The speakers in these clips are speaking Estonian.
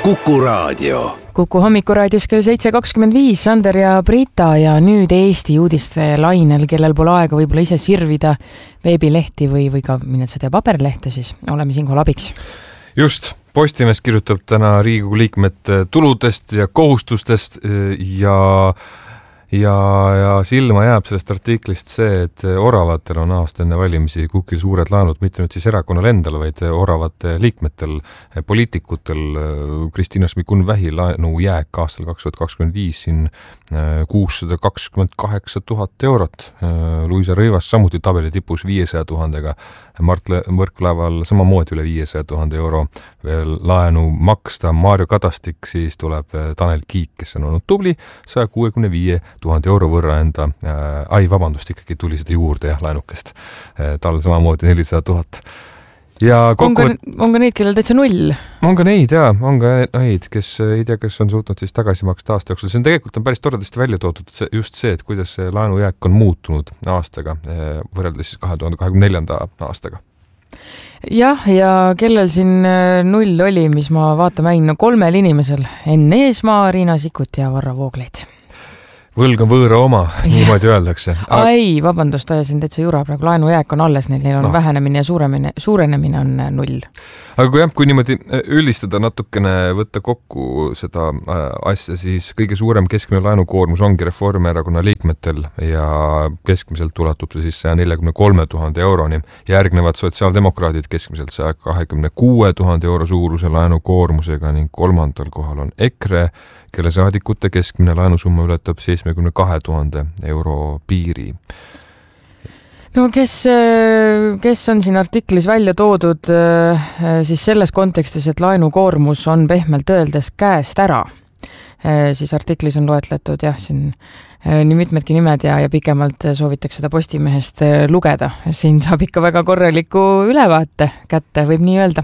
Kuku Raadio. Kuku hommikuraadios kell 7.25 Sander ja Brita ja nüüd Eesti uudiste lainel, kellel pole aega võib-olla ise sirvida veebilehti või ka minnet seda paberlehte, siis oleme siinkohal abiks. Just, Postimees kirjutab täna Riigikogu liikmete tuludest ja kohustustest ja silma jääb sellest artiklist see, et oravatel on aasta enne valimisi kukil suured laenud, mitte nüüd siis erakonnal endal, vaid oravate liikmetel, poliitikutel. Kristina Šmigun-Vähi laenu jääk aastal 2025 siin 628 000 eurot. Luisa Rõivas samuti tabeli tipus 500 000-ga. Mart Võrklaeval samamoodi üle 500 000 euro veel laenu maksta. Maarjo Kadastik siis tuleb Tanel Kiik, kes on olnud tubli 165 000 euro võrra enda, ikkagi tuli seda juurde laenukest. Tal samamoodi 400 000. Ja on ka neid, kellel täitsa null? On ka neid, on ka neid, kes ei tea, kes on suutnud siis tagasi maksta aasta jooksul. See on tegelikult päris toredasti välja toodud just see, et kuidas see laenujääk on muutunud aastaga, võrreldes siis 2024. aastaga. Jah, ja kellel siin null oli, mis ma vaatan 3 inimesel, Enn Eesmaa, Riina Sikkut ja Varro Vooglaid. Võlg on võõra oma, niimoodi öeldakse. Ai, vabandust, ajasin täitsa jura praegu. Laenujääk on alles, neil on vähenemine ja suurenemine on null. Aga kui niimoodi üldistada natukene, võtta kokku seda asja, siis kõige suurem keskmine laenukoormus ongi Reformierakonna liikmetel ja keskmiselt ulatub see siis 143 000 euroni. Järgnevad sotsiaaldemokraadid keskmiselt 126 000 euro suuruse laenukoormusega ning 3. kohal on EKRE, kelle saadikute keskmine laenusumma ületab 72 000 euro piiri. No kes on siin artiklis välja toodud siis selles kontekstis, et laenukoormus on pehmelt öeldes käest ära. Siis artiklis on loetletud siin nii mitmedki nimed ja pikemalt soovitakse seda Postimehest lugeda. Siin saab ikka väga korraliku ülevaate kätte, võib nii öelda.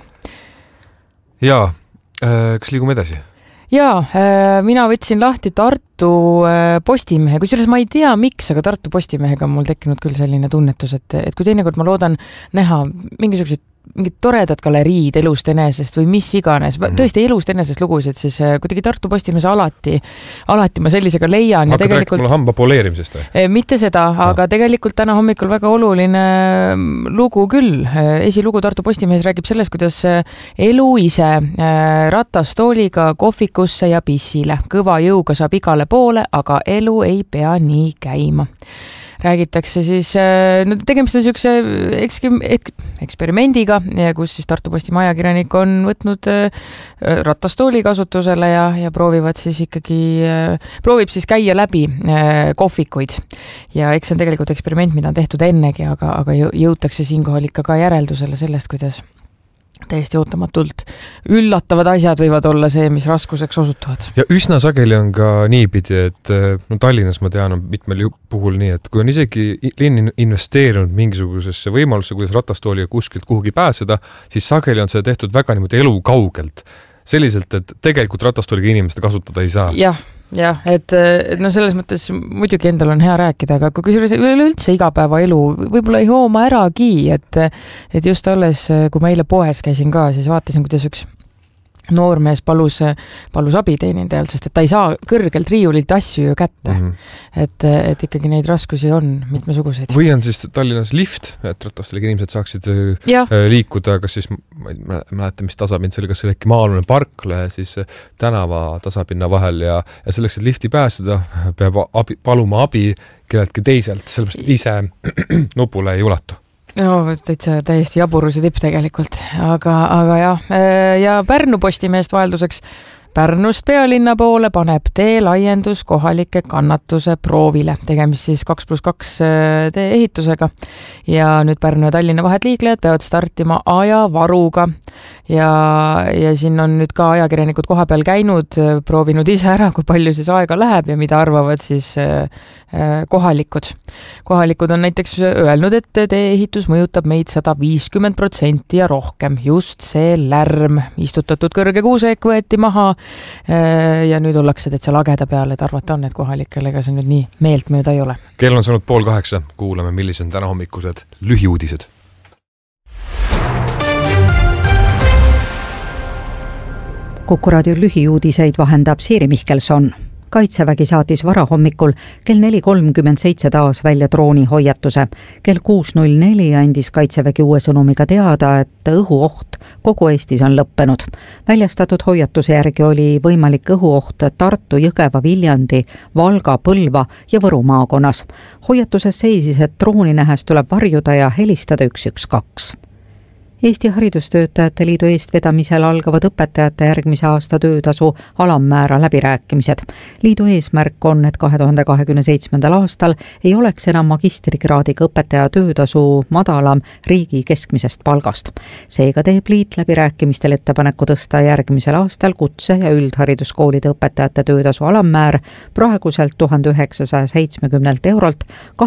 Jaa, kas liigume edasi? Jaa, mina võtsin lahti Tartu Postimehe, kusjuures ma ei tea miks, aga Tartu Postimehega on mul tekkinud küll selline tunnetus, et kui teinekord ma loodan näha mingid toredad galeriid elust enesest või mis iganes, tõesti elust enesest lugusid, siis kuidagi Tartu Postimehes alati ma sellisega leian. Hakkad rääkima mulle hamba poleerimisest või? Mitte seda, aga tegelikult täna hommikul väga oluline lugu küll. Esilugu Tartu Postimehes räägib sellest, kuidas elu ise ratastooliga kohvikusse ja pissile. Kõva jõuga saab igale poole, aga elu ei pea nii käima. Räägitakse siis, tegemist on niisuguse eksperimendiga, kus siis Tartu Postimehe ajakirjanik on võtnud ratastooli kasutusele ja proovib siis käia läbi kohvikuid. Ja eks see on tegelikult eksperiment, mida on tehtud ennegi, aga jõutakse siinkohal ikka ka järeldusele sellest, kuidas täiesti ootamatult üllatavad asjad võivad olla see, mis raskuseks osutuvad. Ja üsna sageli on ka niipidi, et Tallinnas ma tean on mitmel puhul nii, et kui on isegi linn investeerinud mingisugusesse võimalusse, kuidas ratastooliga kuskilt kuhugi pääseda, siis sageli on see tehtud väga niimoodi elu kaugelt. Selliselt, et tegelikult ratastooliga inimeste kasutada ei saa. Jah, et selles mõttes muidugi endal on hea rääkida, aga kui üleüldse igapäevaelu võib-olla ei hooma äragi, et just alles, kui ma eile poes käisin ka, siis vaatasin, kuidas üks noormees palus abiteenindajalt, sest et ta ei saa kõrgelt riiulilt asju ju kätte. Et ikkagi neid raskusi on mitmesuguseid. Või on siis Tallinnas lift, et ratastooliga inimesed saaksid liikuda, kas siis, ma ei mäleta, mis tasapind see oli, kas see oli äkki Maa-alune parkla ja siis tänava tasapinna vahel ja selleks, et lifti pääseda, peab paluma abi kelleltki teiselt, sellepärast et ise nupule ei ulatu. Täiesti jaburuse tipp tegelikult, aga ja Pärnu Postimehest vahelduseks Pärnust pealinna poole paneb tee laiendus kohalike kannatuse proovile. Tegemist siis 2+2 tee ehitusega ja nüüd Pärnu ja Tallinna vahet liiklejad peavad startima ajavaruga ja siin on nüüd ka ajakirjanikud koha peal käinud, proovinud ise ära, kui palju siis aega läheb ja mida arvavad siis kohalikud. Kohalikud on näiteks öelnud, et tee ehitus mõjutab meid 150% ja rohkem. Just see lärm, istutatud kõrge kuuseek võeti maha ja nüüd ollakse täitsa lageda peale, et arvata on, et kohalikel ega see nüüd nii meeltmööda ei ole. Kell on saanud 7:30, kuulame, millised on täna hommikused lühiuudised. Kuku raadio lühiuudiseid vahendab Siiri Mihkelson. Kaitsevägi saatis varahommikul kell 4.37 taas välja droonihoiatuse. Kell 6.04 andis Kaitsevägi uue sõnumiga teada, et õhuoht kogu Eestis on lõppenud. Väljastatud hoiatuse järgi oli võimalik õhuoht Tartu, Jõgeva, Viljandi, Valga, Põlva ja Võru maakonnas. Hoiatuses seisis, et drooni nähes tuleb varjuda ja helistada 112. Eesti Haridustöötajate Liidu eestvedamisel algavad õpetajate järgmise aasta töötasu alammäära läbirääkimised. Liidu eesmärk on, et 2027. aastal ei oleks enam magistrikraadiga õpetaja töötasu madalam riigi keskmisest palgast. Seega teeb liit läbirääkimistel ettepaneku tõsta järgmisel aastal kutse- ja üldhariduskoolide õpetajate töötasu alammäär praeguselt 1970 eurolt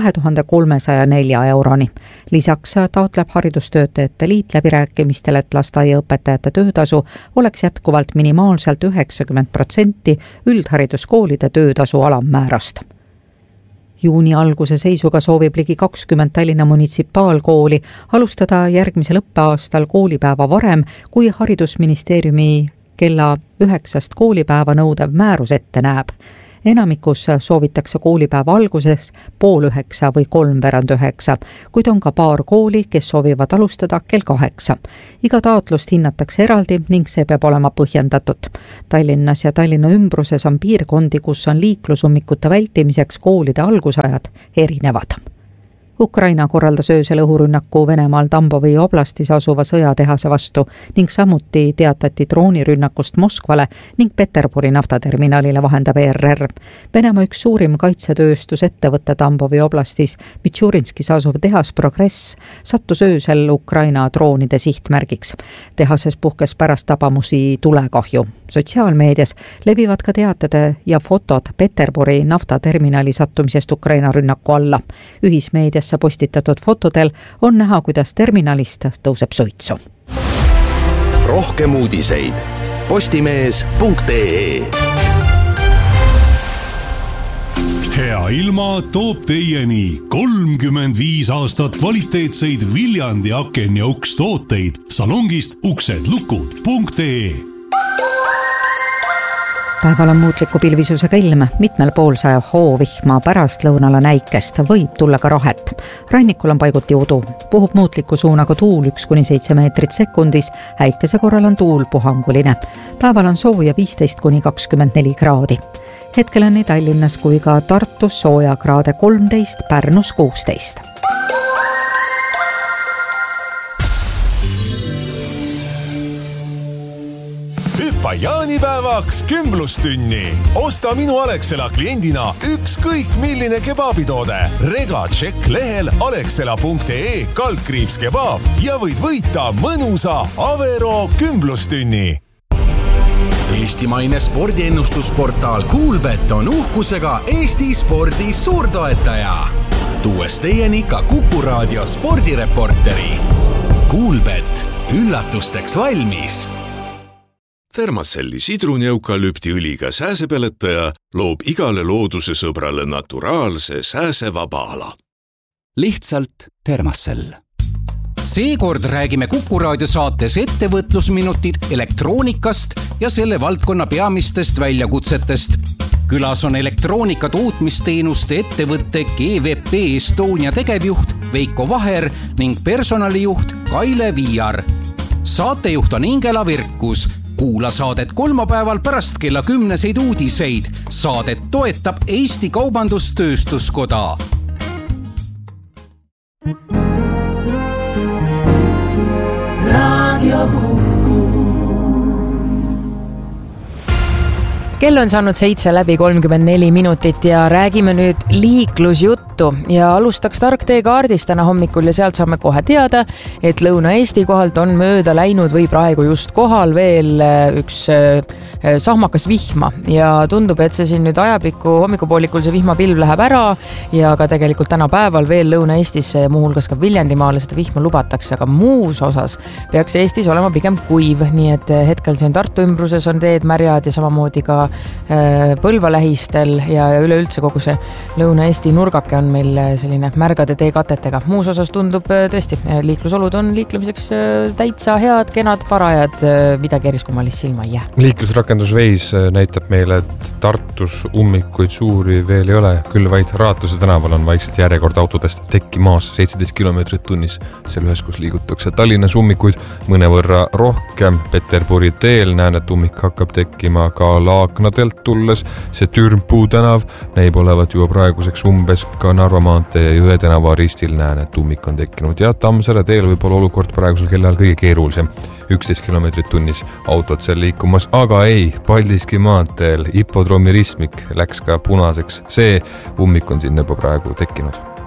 2304 euroni. Lisaks taotleb Haridustöötajate Liit läbirääkimistel, et lasteaiaõpetajate töötasu oleks jätkuvalt minimaalselt 90% üldhariduskoolide töötasu alammäärast. Juuni alguse seisuga soovib ligi 20 Tallinna munitsipaalkooli alustada järgmisel õppeaastal koolipäeva varem, kui Haridusministeeriumi kella 9 koolipäeva nõudev määrus ette näeb. Enamikus soovitakse koolipäeva alguses 8:30 või 8:45, kuid on ka paar kooli, kes soovivad alustada kell 8. Iga taotlust hinnatakse eraldi ning see peab olema põhjendatud. Tallinnas ja Tallinna ümbruses on piirkondi, kus on liiklusummikute vältimiseks koolide algusajad erinevad. Ukraina korraldas öösel õhurünnaku Venemaal Tambovi oblastis asuva sõjatehase vastu ning samuti teatati droonirünnakust Moskvale ning Peterburi naftaterminalile, vahendab ERR. Venemaa üks suurim kaitsetööstusettevõtte Tambovi oblastis Mitšurinskis asuv tehas Progress sattus öösel Ukraina droonide sihtmärgiks. Tehases puhkes pärast tabamusi tulekahju. Sotsiaalmeedias levivad ka teated ja fotod Peterburi naftaterminali sattumisest Ukraina rünnaku alla. Ühismeedias postitatud fotodel on näha, kuidas terminalist tõuseb suitsu. Rohkem uudiseid postimees.ee. Hea ilma toob teieni 35 aastat kvaliteetseid Viljandi aken- ja ukstooteid salongist uksedlukud.ee. Päeval on muutliku pilvisusega ilm, mitmel pool sajab hoovihma, pärastlõunal on äikest, võib tulla ka rahet. Rannikul on paiguti udu, puhub muutliku suunaga tuul 1-7 meetrit sekundis, äikese korral on tuul puhanguline. Päeval on sooja 15-24 kraadi. Hetkel on nii Tallinnas kui ka Tartus sooja kraade 13, Pärnus 16. Hüppa jaanipäevaks kümblustünni. Osta minu Alexela kliendina ükskõik milline kebabitoode. Rega tšekk lehel alexela.ee/kebab ja võid võita mõnusa Avero kümblustünni. Eestimaine spordiennustusportaal Kuulbet on uhkusega Eesti spordi suurtoetaja. Tuues teieni ka Kuku raadio spordireporteri. Kuulbet, üllatusteks valmis. Thermacelli sidruni-eukalüptiõliga sääsepeletaja loob igale looduse sõbrale naturaalse sääsevaba ala. Lihtsalt Thermacell. Seekord räägime Kuku raadio saates ettevõtlusminutid elektroonikast ja selle valdkonna peamistest väljakutsetest. Külas on elektroonika tootmisteenuste ettevõtte GVP Estonia tegevjuht Veiko Vaher ning personalijuht Kaile Viiar. Saatejuht on Ingela Virkus. Kuula saadet kolmapäeval pärast kella 10 uudiseid. Saadet toetab Eesti Kaubandus-Tööstuskoda. Radio Kuku. Kell on saanud 7:34 ja räägime nüüd liiklusjuttu ja alustaks Tark teekaardist täna hommikul ja sealt saame kohe teada, et Lõuna-Eesti kohalt on mööda läinud või praegu just kohal veel üks sahmakas vihma ja tundub, et see siin nüüd ajapikku hommikupoolikul see vihmapilv läheb ära ja ka tegelikult täna päeval veel Lõuna-Eestisse ja muuhulgas ka Viljandimaale seda vihma lubatakse, aga muus osas peaks Eestis olema pigem kuiv, nii et hetkel siin Tartu ümbruses on teed märjad ja samamoodi ka Põlva lähistel ja üleüldse kogu see Lõuna-Eesti nurgake on on meil selline märgade teekatetega. Muus osas tundub tõesti, liiklusolud on liiklemiseks täitsa head, kenad, parajad, midagi eriskummalist silma ei jää. Liiklusrakendus Veis näitab meile, et Tartus ummikuid suuri veel ei ole, küll vaid Raatuse tänaval on vaikselt järjekord autodest tekki maas 17 kilomeetrit tunnis. Seal ühes, kus liigutakse Tallinnas ummikuid mõnevõrra rohkem. Peterburi teel näen, et ummik hakkab tekkima ka Laaknadelt tulles. See Türmpuu tänav näib olevat juba praeguseks umbes, ka Narva maantee ja Jõe tänava ristil näen, et ummik on tekkinud ja Tammsaare teel võib olla olukord praegusel kellal kõige keerulisem. 11 kilomeetrit tunnis autod seal liikumas, aga ei, Paldiski maanteel hipodroomi ristmik läks ka punaseks. See ummik on siin juba praegu tekkinud.